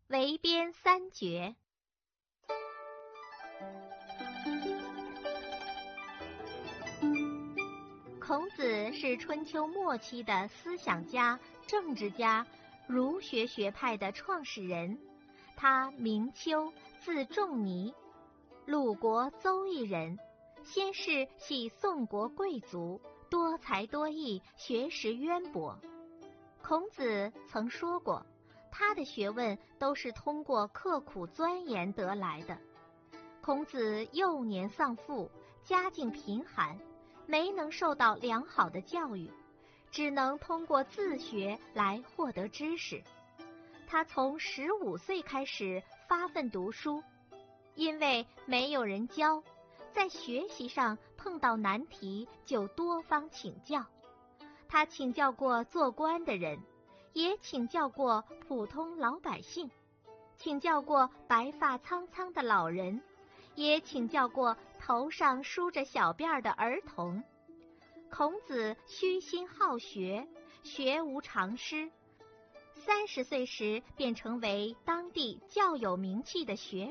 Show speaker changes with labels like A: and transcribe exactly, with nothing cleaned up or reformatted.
A: 围边三绝。孔子是春秋末期的思想家、政治家、儒学学派的创始人。他名丘，字仲尼，鲁国邹邑人，先是系宋国贵族，多才多艺，学识渊博。孔子曾说过，他的学问都是通过刻苦钻研得来的。孔子幼年丧父，家境贫寒，没能受到良好的教育，只能通过自学来获得知识。他从十五岁开始发奋读书，因为没有人教，在学习上碰到难题就多方请教。他请教过做官的人，也请教过普通老百姓，请教过白发苍苍的老人，也请教过头上梳着小辫的儿童。孔子虚心好学，学无常师，三十岁时便成为当地较有名气的学